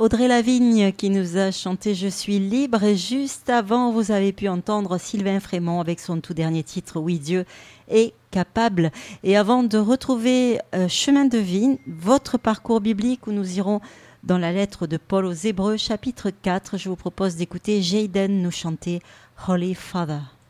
Audrey Lavigne qui nous a chanté Je suis libre, et juste avant vous avez pu entendre Sylvain Frémont avec son tout dernier titre Oui Dieu est capable. Et avant de retrouver Chemin de vie, votre parcours biblique où nous irons dans la lettre de Paul aux Hébreux chapitre 4, je vous propose d'écouter Jayden nous chanter Holy Father.